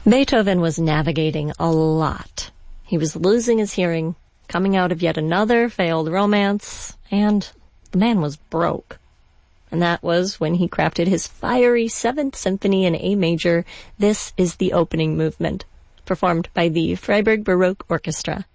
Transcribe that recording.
Beethoven was navigating a lot. He was losing his hearing, coming out of yet another failed romance, and the man was broke. And that was when he crafted his fiery 7th Symphony in A major. This is the opening movement, performed by the Freiburg Baroque Orchestra.